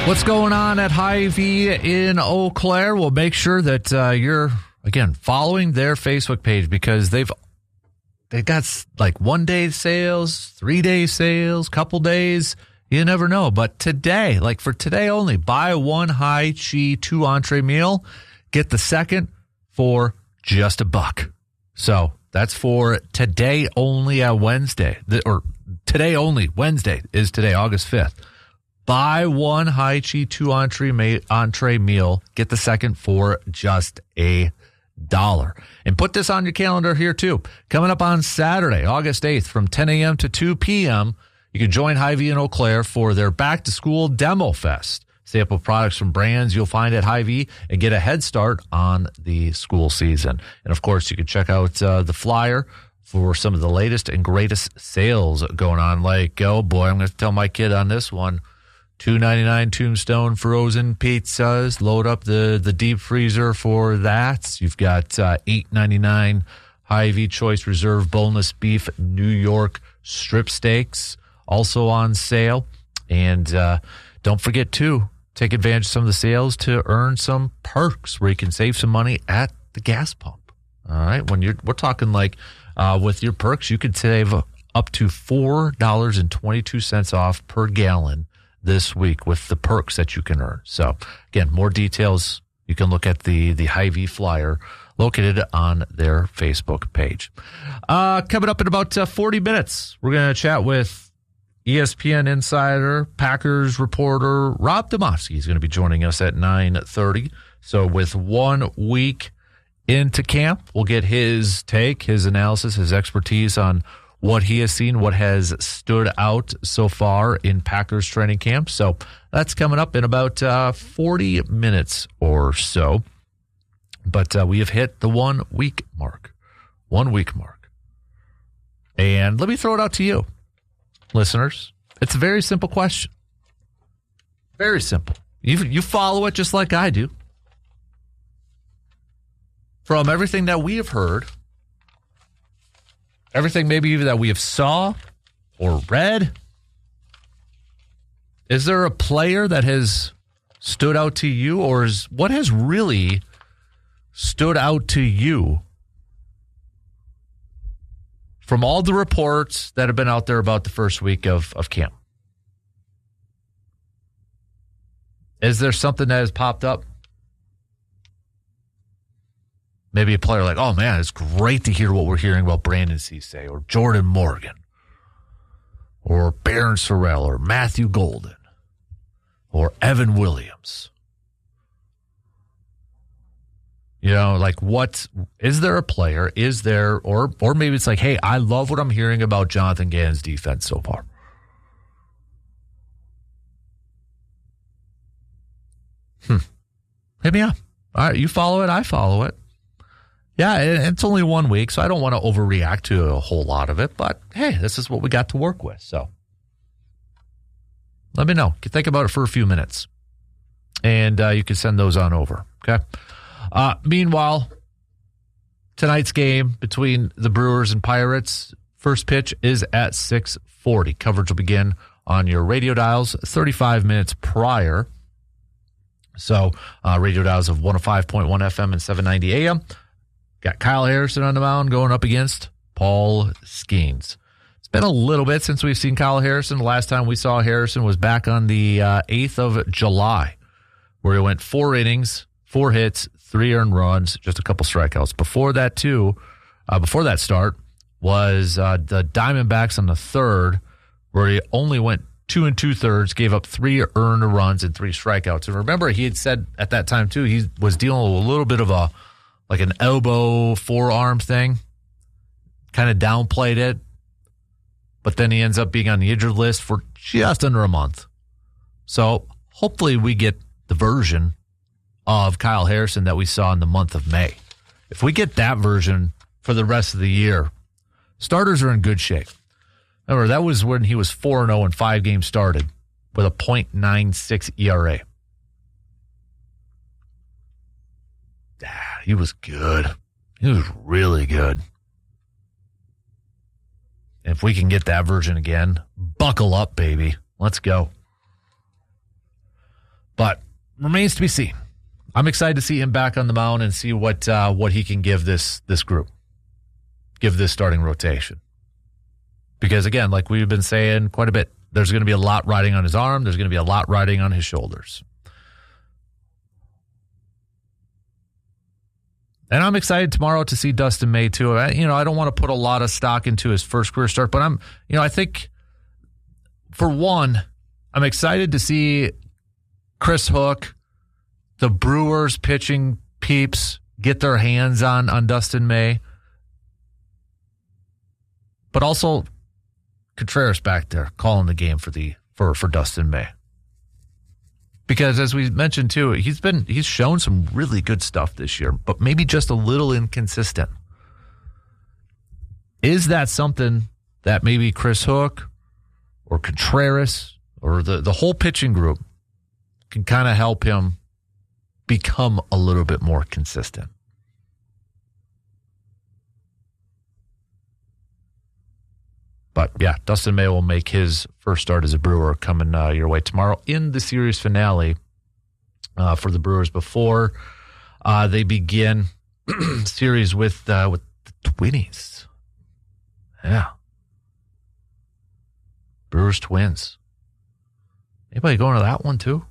What's going on at Hy-Vee in Eau Claire? We'll make sure that you're, again, following their Facebook page because they've got like 1 day sales, 3 day sales, couple days. You never know. But today, like for today only, buy one high chi 2 entree meal, get the second for just $1. So that's for today only at Wednesday, or today only. Wednesday is today, August 5th. Buy one high chi 2 entree meal, get the second for just $1. And put this on your calendar here too. Coming up on Saturday, August 8th from 10 a.m. to 2 p.m., you can join Hy-Vee in Eau Claire for their back-to-school Demo Fest. Sample products from brands you'll find at Hy-Vee and get a head start on the school season. And, of course, you can check out the flyer for some of the latest and greatest sales going on. Like, oh, boy, I'm going to tell my kid on this one. $2.99 Tombstone frozen pizzas. Load up the deep freezer for that. You've got $8.99 Hy-Vee Choice Reserve Boneless Beef New York Strip Steaks also on sale. And don't forget to take advantage of some of the sales to earn some perks where you can save some money at the gas pump. All right, we're talking like with your perks, you could save up to $4.22 off per gallon this week with the perks that you can earn. So, again, more details, you can look at the Hy-Vee flyer located on their Facebook page. Coming up in about 40 minutes, we're going to chat with ESPN insider, Packers reporter, Rob Demovsky. He's going to be joining us at 9:30. So with 1 week into camp, we'll get his take, his analysis, his expertise on what he has seen, what has stood out so far in Packers training camp. So that's coming up in about 40 minutes or so. But we have hit the 1 week mark. 1 week mark. And let me throw it out to you, listeners. It's a very simple question. Very simple. You follow it just like I do. From everything that we have heard, everything maybe even that we have saw or read, is there a player that has stood out to you, or what has really stood out to you from all the reports that have been out there about the first week of camp? Is there something that has popped up? Maybe a player like, oh, man, it's great to hear what we're hearing about Brandon Cisse or Jordan Morgan or Barron Sorrell or Matthew Golden or Evan Williams. You know, like what is there a player? Is there or maybe it's like, hey, I love what I'm hearing about Jonathan Gannon's defense so far. Maybe yeah. All right, you follow it, I follow it. Yeah, it's only 1 week, so I don't want to overreact to a whole lot of it. But, hey, this is what we got to work with. So let me know. You can think about it for a few minutes. And you can send those on over, okay? Meanwhile, tonight's game between the Brewers and Pirates, first pitch is at 6:40. Coverage will begin on your radio dials 35 minutes prior. So radio dials of 105.1 FM and 790 AM. Got Kyle Harrison on the mound going up against Paul Skeens. It's been a little bit since we've seen Kyle Harrison. The last time we saw Harrison was back on the 8th of July, where he went 4 innings, 4 hits, 3 earned runs, just a couple strikeouts. Before that, too, before that start, was the Diamondbacks on the 3rd, where he only went 2 2/3, gave up 3 earned runs and 3 strikeouts. And remember, he had said at that time, too, he was dealing with a little bit of like an elbow, forearm thing, kind of downplayed it, but then he ends up being on the injured list for just under a month. So hopefully we get the version of Kyle Harrison that we saw in the month of May. If we get that version for the rest of the year, starters are in good shape. Remember, that was when he was 4-0 and 5 games started with a .96 ERA. He was good. He was really good. If we can get that version again, buckle up, baby. Let's go. But remains to be seen. I'm excited to see him back on the mound and see what he can give this group, give this starting rotation. Because, again, like we've been saying quite a bit, there's going to be a lot riding on his arm. There's going to be a lot riding on his shoulders. And I'm excited tomorrow to see Dustin May, too. I don't want to put a lot of stock into his first career start, but I think, for one, I'm excited to see Chris Hook, the Brewers pitching peeps, get their hands on Dustin May. But also Contreras back there calling the game for Dustin May. Because as we mentioned too, he's shown some really good stuff this year, but maybe just a little inconsistent. Is that something that maybe Chris Hook or Contreras or the whole pitching group can kind of help him become a little bit more consistent? But yeah, Dustin May will make his first start as a Brewer coming your way tomorrow in the series finale for the Brewers before they begin series with the Twinnies. Yeah, Brewers Twins. Anybody going to that one too?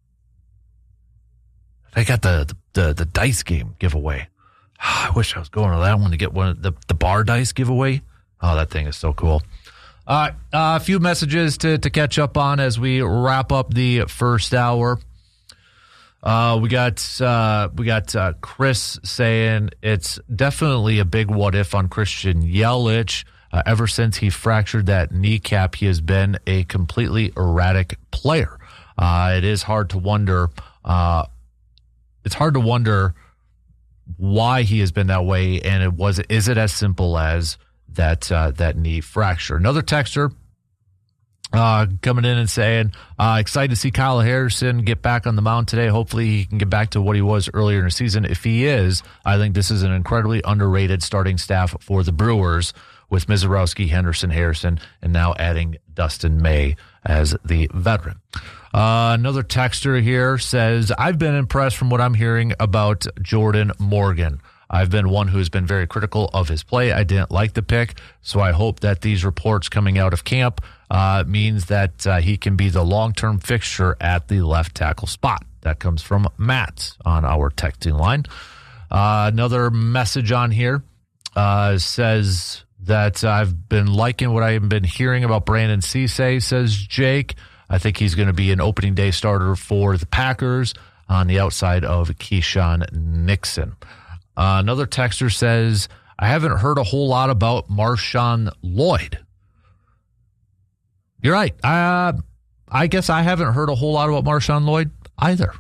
They got the dice game giveaway. I wish I was going to that one to get one of the bar dice giveaway. Oh, that thing is so cool. A few messages to catch up on as we wrap up the first hour. We got Chris saying it's definitely a big what if on Christian Yelich. Ever since he fractured that kneecap, he has been a completely erratic player. It is hard to wonder. It's hard to wonder why he has been that way, and is it as simple as that knee fracture? Another texter coming in and saying, excited to see Kyle Harrison get back on the mound today. Hopefully he can get back to what he was earlier in the season. If he is, I think this is an incredibly underrated starting staff for the Brewers with Mizorowski, Henderson, Harrison, and now adding Dustin May as the veteran. Another texter here says, I've been impressed from what I'm hearing about Jordan Morgan. I've been one who's been very critical of his play. I didn't like the pick, so I hope that these reports coming out of camp means that he can be the long-term fixture at the left tackle spot. That comes from Matt on our texting line. Another message on here says that I've been liking what I've been hearing about Brandon Cisse, says Jake. I think he's going to be an opening day starter for the Packers on the outside of Keyshawn Nixon. Another texter says, I haven't heard a whole lot about Marshawn Lloyd. You're right. I guess I haven't heard a whole lot about Marshawn Lloyd either.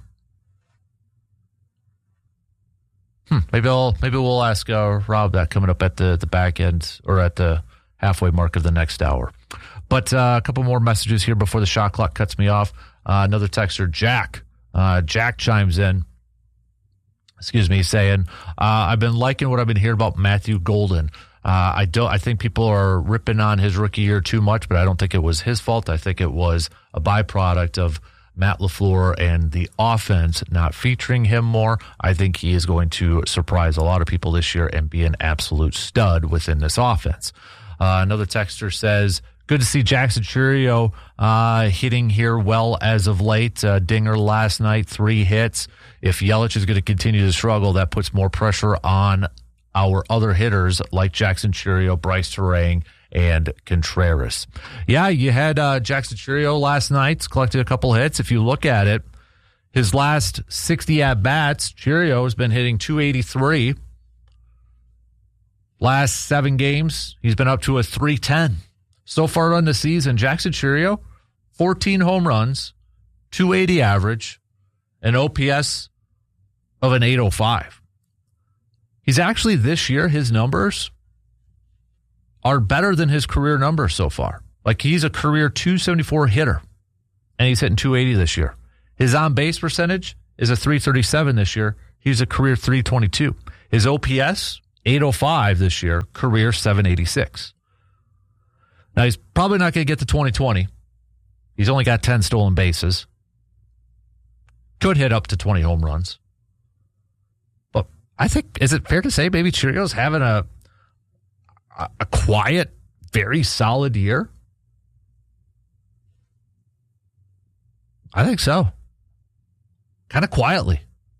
Maybe we'll ask Rob that coming up at the back end or at the halfway mark of the next hour. But a couple more messages here before the shot clock cuts me off. Another texter, Jack. Jack chimes in. Saying, I've been liking what I've been hearing about Matthew Golden. I think people are ripping on his rookie year too much, but I don't think it was his fault. I think it was a byproduct of Matt LaFleur and the offense not featuring him more. I think he is going to surprise a lot of people this year and be an absolute stud within this offense. Another texter says, good to see Jackson Chourio hitting here well as of late. Dinger last night, 3 hits. If Yelich is going to continue to struggle, that puts more pressure on our other hitters like Jackson Chourio, Bryce Terang, and Contreras. Yeah, you had Jackson Chourio last night, collected a couple hits. If you look at it, his last 60 at-bats, Chourio has been hitting .283. Last 7 games, he's been up to a .310. So far on the season, Jackson Chourio, 14 home runs, .280 average, an OPS of an .805. He's actually, this year, his numbers are better than his career numbers so far. Like, he's a career .274 hitter, and he's hitting .280 this year. His on-base percentage is a .337 this year. He's a career .322. His OPS, .805 this year, career .786. Now, he's probably not going to get to 2020. He's only got 10 stolen bases. could hit up to 20 home runs. But I think, is it fair to say maybe Chirinos having a quiet, very solid year? I think so. Kind of quietly.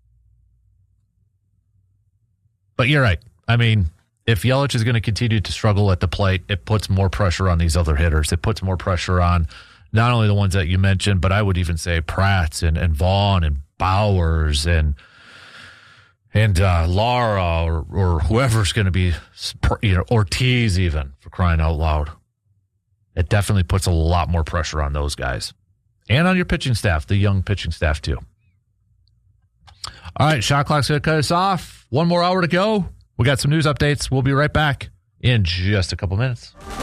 But you're right. I mean, if Yelich is going to continue to struggle at the plate, it puts more pressure on these other hitters. It puts more pressure on not only the ones that you mentioned, but I would even say Pratt and Vaughn and Bowers and Lara or whoever's going to be, Ortiz even, for crying out loud. It definitely puts a lot more pressure on those guys. And on your pitching staff, the young pitching staff too. All right, shot clock's going to cut us off. One more hour to go. We got some news updates. We'll be right back in just a couple minutes.